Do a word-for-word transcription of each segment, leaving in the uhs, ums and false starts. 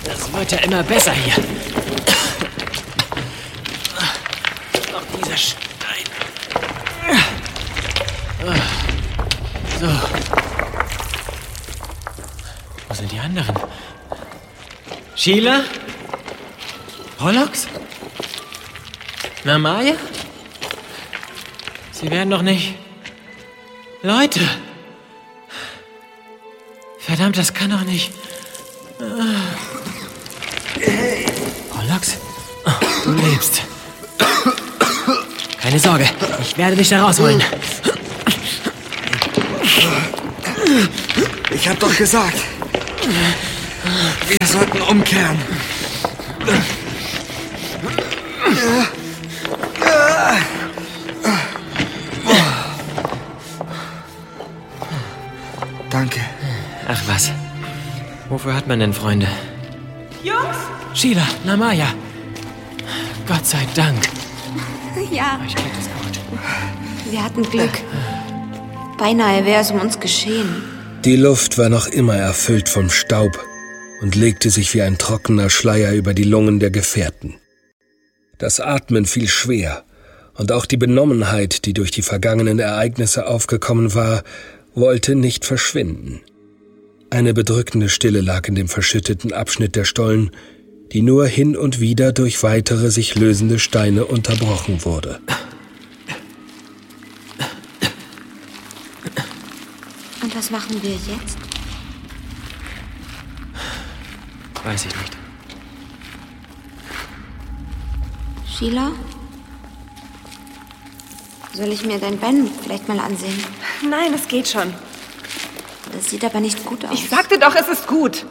Das wird ja immer besser hier. Noch dieser Stein. So. Wo sind die anderen? Sheila? Horlocks? Namaya? Sie werden doch nicht... Leute! Verdammt, das kann doch nicht... Horlocks? Oh, du lebst. Keine Sorge, ich werde dich da rausholen. Ich hab doch gesagt, wir sollten umkehren. Danke. Ach was. Wofür hat man denn Freunde? Jungs? Sheila, Namaya. Gott sei Dank. Ja, Euch geht es gut. wir hatten Glück. Beinahe wäre es um uns geschehen. Die Luft war noch immer erfüllt vom Staub und legte sich wie ein trockener Schleier über die Lungen der Gefährten. Das Atmen fiel schwer, und auch die Benommenheit, die durch die vergangenen Ereignisse aufgekommen war, wollte nicht verschwinden. Eine bedrückende Stille lag in dem verschütteten Abschnitt der Stollen, die nur hin und wieder durch weitere sich lösende Steine unterbrochen wurde. Und was machen wir jetzt? Weiß ich nicht. Sheila? Soll ich mir dein Bein vielleicht mal ansehen? Nein, es geht schon. Das sieht aber nicht gut aus. Ich sagte doch, es ist gut.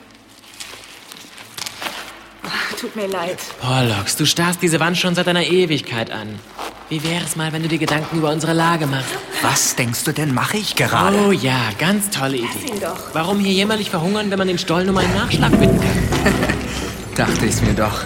Ach, tut mir leid. Horlocks, du starrst diese Wand schon seit einer Ewigkeit an. Wie wäre es mal, wenn du dir Gedanken über unsere Lage machst? Was denkst du denn, mache ich gerade? Oh ja, ganz tolle Idee. ihn doch. Warum hier jämmerlich verhungern, wenn man den Stollen um einen Nachschlag bitten kann? Dachte ich's mir doch.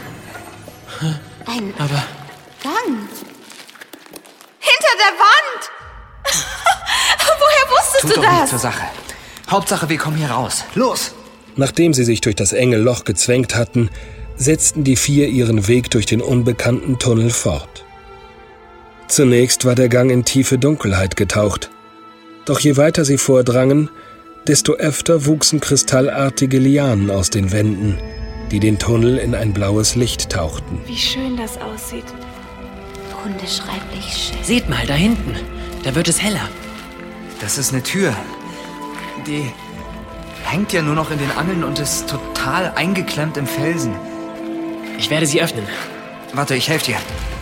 Ein Aber Gang. Hinter der Wand! Woher wusstest Tut du doch nichts das? zur Sache. Hauptsache, wir kommen hier raus. Los! Nachdem sie sich durch das enge Loch gezwängt hatten, setzten die vier ihren Weg durch den unbekannten Tunnel fort. Zunächst war der Gang in tiefe Dunkelheit getaucht. Doch je weiter sie vordrangen, desto öfter wuchsen kristallartige Lianen aus den Wänden, die den Tunnel in ein blaues Licht tauchten. Wie schön das aussieht. Unbeschreiblich schön. seht mal, da hinten. Da wird es heller. Das ist eine Tür. Die hängt ja nur noch in den Angeln und ist total eingeklemmt im Felsen. Ich werde sie öffnen. Warte, ich helfe dir.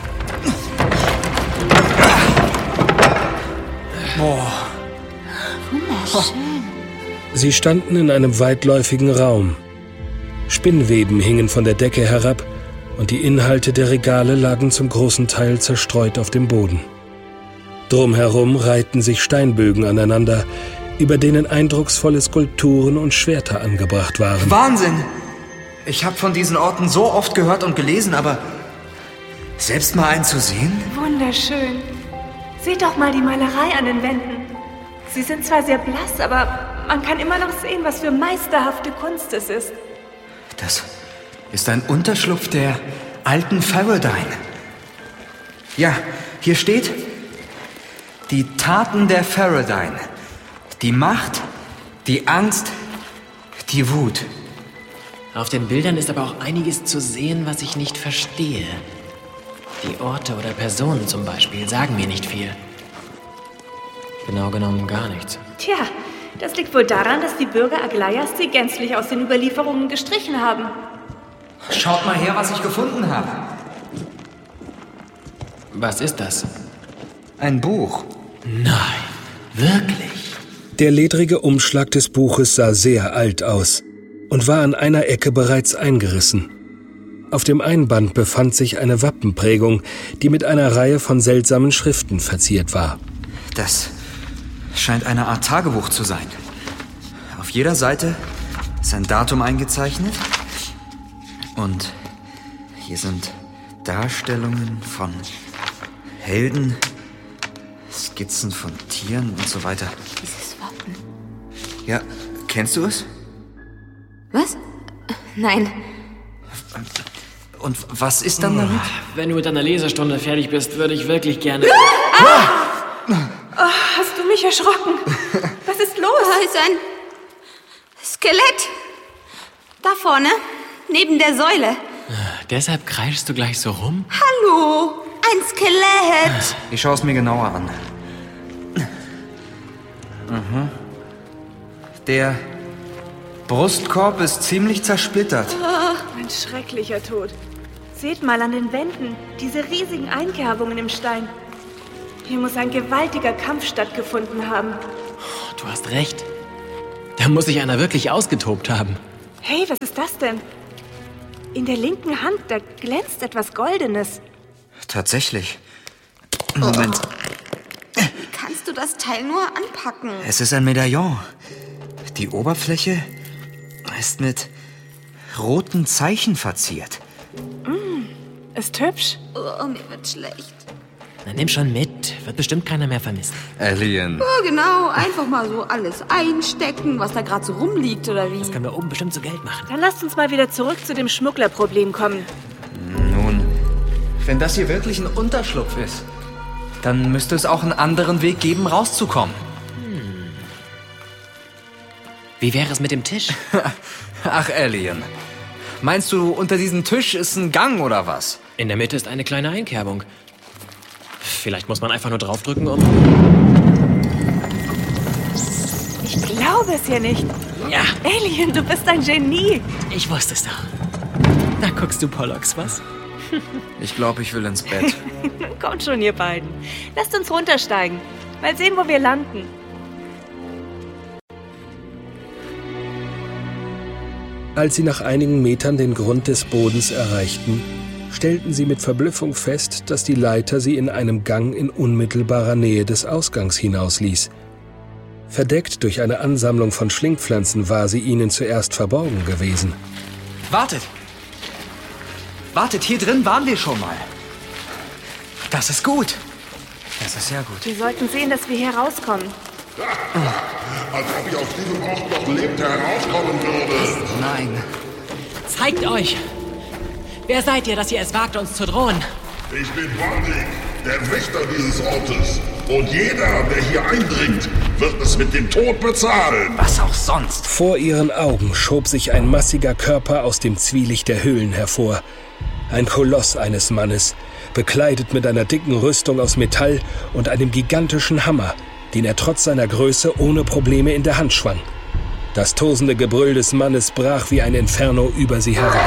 Boah. Wunderschön. Sie standen in einem weitläufigen Raum. Spinnweben hingen von der Decke herab und die Inhalte der Regale lagen zum großen Teil zerstreut auf dem Boden. Drumherum reihten sich Steinbögen aneinander, über denen eindrucksvolle Skulpturen und Schwerter angebracht waren. Wahnsinn! Ich habe von diesen Orten so oft gehört und gelesen, aber selbst mal einen zu sehen? Wunderschön. Seht doch mal die Malerei an den Wänden. Sie sind zwar sehr blass, aber man kann immer noch sehen, was für meisterhafte Kunst es ist. Das ist ein Unterschlupf der alten Faradine. Ja, hier steht: Die Taten der Faradine. Die Macht, die Angst, die Wut. Auf den Bildern ist aber auch einiges zu sehen, was ich nicht verstehe. Die Orte oder Personen zum Beispiel sagen mir nicht viel. Genau genommen gar nichts. Tja, das liegt wohl daran, dass die Bürger Aglayas sie gänzlich aus den Überlieferungen gestrichen haben. Schaut mal her, was ich gefunden habe. Was ist das? Ein Buch. Nein, wirklich? Der ledrige Umschlag des Buches sah sehr alt aus und war an einer Ecke bereits eingerissen. Auf dem Einband befand sich eine Wappenprägung, die mit einer Reihe von seltsamen Schriften verziert war. Das scheint eine Art Tagebuch zu sein. Auf jeder Seite ist ein Datum eingezeichnet. Und hier sind Darstellungen von Helden, Skizzen von Tieren und so weiter. Dieses Wappen. Ja, kennst du es? Was? Nein. Und was ist dann damit? Wenn du mit deiner Lesestunde fertig bist, würde ich wirklich gerne... Ah! Oh, hast du mich erschrocken? Was ist los? Da ist ein Skelett. Da vorne, neben der Säule. Deshalb kreischst du gleich so rum? Hallo, ein Skelett. Ich schaue es mir genauer an. Mhm. Der Brustkorb ist ziemlich zersplittert. Oh, ein schrecklicher Tod. Seht mal an den Wänden, diese riesigen Einkerbungen im Stein. Hier muss ein gewaltiger Kampf stattgefunden haben. Du hast recht. Da muss sich einer wirklich ausgetobt haben. Hey, was ist das denn? In der linken Hand, da glänzt etwas Goldenes. Tatsächlich. Moment. Wie kannst du das Teil nur anpacken? Es ist ein Medaillon. Die Oberfläche ist mit roten Zeichen verziert. Mm, ist hübsch. Oh, mir wird schlecht. Na, nimm schon mit. Wird bestimmt keiner mehr vermissen. Alien. Oh, genau, einfach mal so alles einstecken, was da gerade so rumliegt, oder wie? Das können wir oben bestimmt zu Geld machen. Dann lasst uns mal wieder zurück zu dem Schmugglerproblem kommen. Nun, wenn das hier wirklich ein Unterschlupf ist, dann müsste es auch einen anderen Weg geben, rauszukommen. Hm. Wie wäre es mit dem Tisch? Ach, Alien. Meinst du, unter diesem Tisch ist ein Gang oder was? In der Mitte ist eine kleine Einkerbung. Vielleicht muss man einfach nur draufdrücken, um... Ich glaube es hier nicht. Ja. Alien, du bist ein Genie. Ich wusste es doch. Da guckst du, Pollux, was? Ich glaube, ich will ins Bett. Kommt schon, ihr beiden. Lasst uns runtersteigen. Mal sehen, wo wir landen. Als sie nach einigen Metern den Grund des Bodens erreichten, stellten sie mit Verblüffung fest, dass die Leiter sie in einem Gang in unmittelbarer Nähe des Ausgangs hinausließ. Verdeckt durch eine Ansammlung von Schlingpflanzen war sie ihnen zuerst verborgen gewesen. Wartet! Wartet, hier drin waren wir schon mal. Das ist gut. Das ist sehr gut. Wir sollten sehen, dass wir hier rauskommen. Als ob ich aus diesem Ort noch lebend herauskommen würde. Nein. Zeigt euch! Wer seid ihr, dass ihr es wagt, uns zu drohen? Ich bin Balrik, der Wächter dieses Ortes. Und jeder, der hier eindringt, wird es mit dem Tod bezahlen. Was auch sonst. Vor ihren Augen schob sich ein massiger Körper aus dem Zwielicht der Höhlen hervor. Ein Koloss eines Mannes, bekleidet mit einer dicken Rüstung aus Metall und einem gigantischen Hammer, den er trotz seiner Größe ohne Probleme in der Hand schwang. Das tosende Gebrüll des Mannes brach wie ein Inferno über sie herein.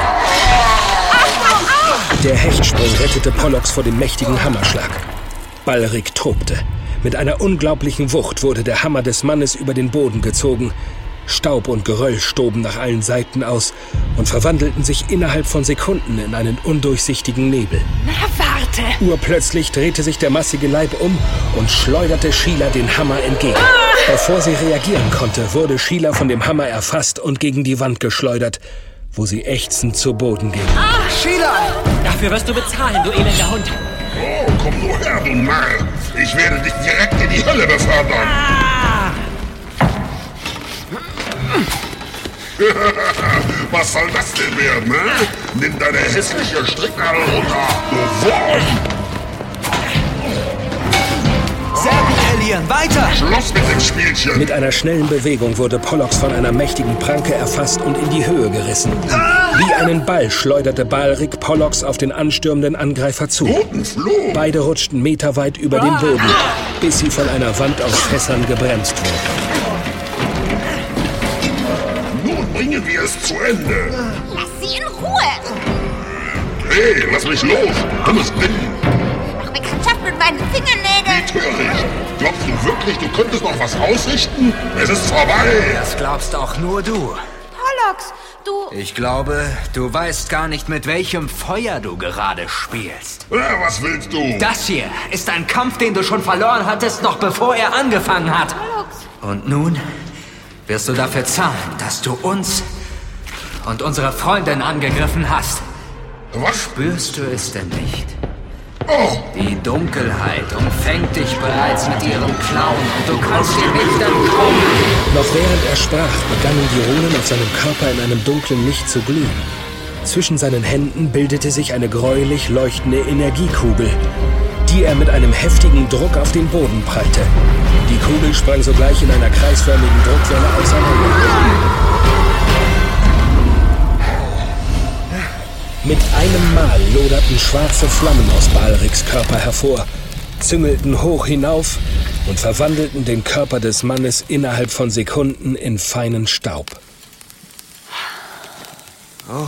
Der Hechtsprung rettete Pollux vor dem mächtigen Hammerschlag. Balrik tobte. Mit einer unglaublichen Wucht wurde der Hammer des Mannes über den Boden gezogen. Staub und Geröll stoben nach allen Seiten aus und verwandelten sich innerhalb von Sekunden in einen undurchsichtigen Nebel. Na, warte! Urplötzlich drehte sich der massige Leib um und schleuderte Sheila den Hammer entgegen. Ah! Bevor sie reagieren konnte, wurde Sheila von dem Hammer erfasst und gegen die Wand geschleudert, wo sie ächzend zu Boden ging. Ah, Sheila! Dafür wirst du bezahlen, du elender Hund. Oh, komm nur her, du Narr. Ich werde dich direkt in die Hölle befördern. Ah! Was soll das denn werden, ne? Nimm deine hässliche Stricknadel runter, du Wurm! Sehr gut, Alien, weiter! Schluss mit dem Spielchen! Mit einer schnellen Bewegung wurde Pollux von einer mächtigen Pranke erfasst und in die Höhe gerissen. Wie einen Ball schleuderte Balrik Pollux auf den anstürmenden Angreifer zu. Guten Flug! Beide rutschten meterweit über den Boden, bis sie von einer Wand aus Fässern gebremst wurden. Nun bringen wir es zu Ende! Lass sie in Ruhe! Hey, lass mich los! Dummes Ding! Mach Bekanntschaft mit meinen Fingernägeln! Wie töricht! Glaubst du wirklich, du könntest noch was ausrichten? Es ist vorbei! Das glaubst auch nur du. Pollux, du... Ich glaube, du weißt gar nicht, mit welchem Feuer du gerade spielst. Ja, was willst du? Das hier ist ein Kampf, den du schon verloren hattest, noch bevor er angefangen hat. Pollux. Und nun wirst du dafür zahlen, dass du uns und unsere Freundin angegriffen hast. Was? Spürst du es denn nicht? Die Dunkelheit umfängt dich bereits mit ihren Klauen und du kannst ihr nicht entkommen. Noch während er sprach, begannen die Runen auf seinem Körper in einem dunklen Licht zu glühen. Zwischen seinen Händen bildete sich eine gräulich leuchtende Energiekugel, die er mit einem heftigen Druck auf den Boden prallte. Die Kugel sprang sogleich in einer kreisförmigen Druckwelle auseinander. Mit einem Mal loderten schwarze Flammen aus Balriks Körper hervor, züngelten hoch hinauf und verwandelten den Körper des Mannes innerhalb von Sekunden in feinen Staub. Oh.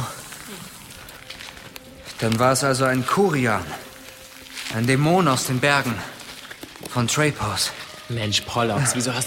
Dann war es also ein Kurian. Ein Dämon aus den Bergen. Von Trapos. Mensch, Pollux, wieso hast